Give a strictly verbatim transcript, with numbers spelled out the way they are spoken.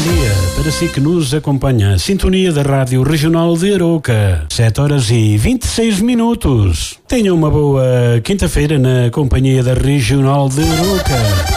dia para si que nos acompanha. Sintonia da Rádio Regional de Arouca. sete horas e vinte e seis minutos. Tenha uma boa quinta-feira na companhia da Regional de Arouca.